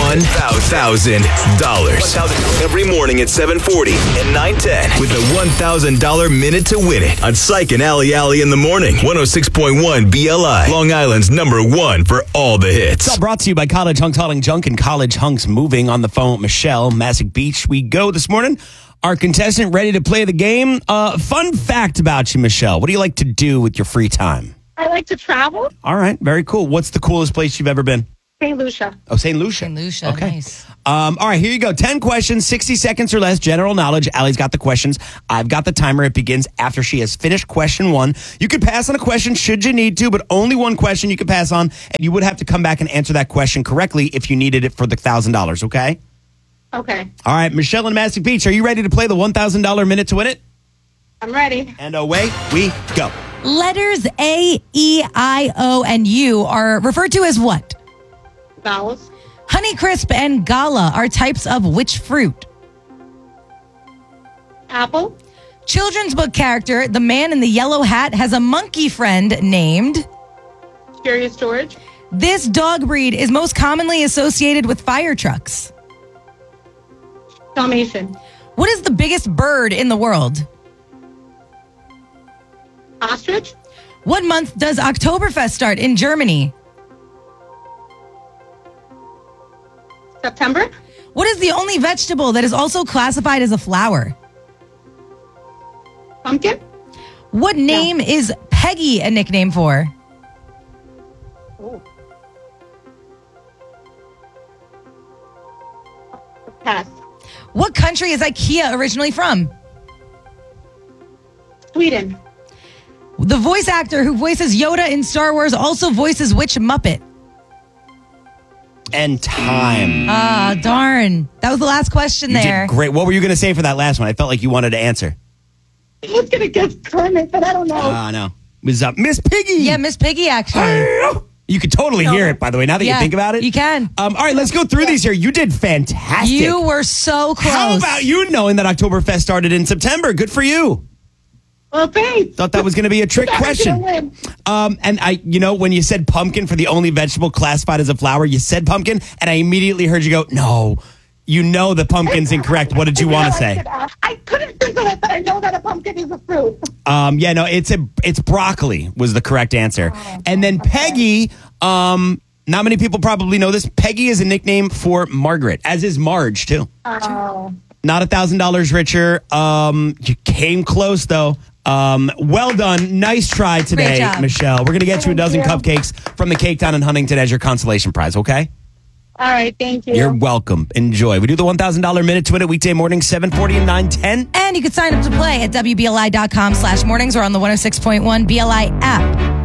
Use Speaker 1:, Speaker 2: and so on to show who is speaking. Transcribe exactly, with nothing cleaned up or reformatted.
Speaker 1: one thousand dollars. Every morning at seven forty and nine ten with the one thousand dollars Minute to Win It on Psych and Alley Alley in the morning. one oh six point one B L I, Long Island's number one for all the hits.
Speaker 2: It's all brought to you by College Hunks Hauling Junk and College Hunks Moving. On the phone with Michelle, Massac Beach. We go this morning. Our contestant ready to play the game. Uh, fun fact about you, Michelle. What do you like to do with your free time?
Speaker 3: I like to travel.
Speaker 2: All right, very cool. What's the coolest place you've ever been?
Speaker 3: Saint Lucia.
Speaker 2: Oh, Saint Lucia.
Speaker 4: Saint Lucia,
Speaker 2: okay.
Speaker 4: Nice.
Speaker 2: Um, all right, here you go. ten questions, sixty seconds or less, general knowledge. Allie's got the questions. I've got the timer. It begins after she has finished question one. You could pass on a question should you need to, but only one question you could pass on, and you would have to come back and answer that question correctly if you needed it for the one thousand dollars, okay?
Speaker 3: Okay.
Speaker 2: All right, Michelle and Massac Beach, are you ready to play the one thousand dollars Minute to Win It?
Speaker 3: I'm ready.
Speaker 2: And away we go.
Speaker 4: Letters A, E, I, O, and U are referred to as what?
Speaker 3: Vowels.
Speaker 4: Honeycrisp and Gala are types of which fruit?
Speaker 3: Apple.
Speaker 4: Children's book character, the man in the yellow hat, has a monkey friend named...
Speaker 3: Curious George.
Speaker 4: This dog breed is most commonly associated with fire trucks.
Speaker 3: Dalmatian.
Speaker 4: What is the biggest bird in the world?
Speaker 3: Ostrich.
Speaker 4: What month does Oktoberfest start in Germany?
Speaker 3: September.
Speaker 4: What is the only vegetable that is also classified as a flower?
Speaker 3: Pumpkin.
Speaker 4: What name is Peggy a nickname for?
Speaker 3: Oh. Pass.
Speaker 4: What country is IKEA originally from?
Speaker 3: Sweden.
Speaker 4: The voice actor who voices Yoda in Star Wars also voices which Muppet?
Speaker 2: And time.
Speaker 4: Ah, darn. That was the last question
Speaker 2: You
Speaker 4: there.
Speaker 2: did great. What were you going to say for that last one? I felt like you wanted to answer.
Speaker 3: I was going to guess Kermit, but I don't know.
Speaker 2: Ah, uh, no. Was uh, Miss Piggy.
Speaker 4: Yeah, Miss Piggy, actually.
Speaker 2: You could totally hear it, by the way, now that
Speaker 4: Yeah,
Speaker 2: you think about it.
Speaker 4: you can.
Speaker 2: Um, all right, let's go through these here. You did fantastic.
Speaker 4: You were so close.
Speaker 2: How about you knowing that Oktoberfest started in September? Good for you.
Speaker 3: Well, thanks.
Speaker 2: Thought that was going to be a trick
Speaker 3: I'm gonna
Speaker 2: question.
Speaker 3: win.
Speaker 2: Um, and I, you know, when you said pumpkin for the only vegetable classified as a flower, you said pumpkin, and I immediately heard you go, no, you know the pumpkin's incorrect. What did you want to say?
Speaker 3: I couldn't think of it, but I know that a pumpkin is a fruit.
Speaker 2: Um, yeah, no, it's a it's broccoli was the correct answer. And then Peggy, um, not many people probably know this. Peggy is a nickname for Margaret, as is Marge too.
Speaker 3: Oh.
Speaker 2: Not a thousand dollars richer. Um, you came close though. Um, well done. Nice try today,
Speaker 4: Great job.
Speaker 2: Michelle. We're gonna get you a dozen
Speaker 3: you.
Speaker 2: cupcakes from the Cake Town in Huntington as your consolation prize. Okay.
Speaker 3: All right, thank you.
Speaker 2: You're welcome. Enjoy. We do the one thousand dollars Minute to Win It weekday morning, seven forty and nine ten.
Speaker 4: And you can sign up to play at W B L I dot com slash mornings or on the one oh six point one B L I app.